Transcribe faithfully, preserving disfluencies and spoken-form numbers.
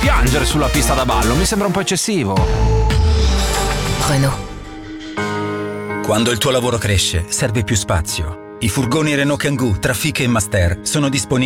piangere sulla pista da ballo, mi sembra un po' eccessivo. Renault. Quando il tuo lavoro cresce, serve più spazio. I furgoni Renault Kangoo, Trafic e Master sono disponibili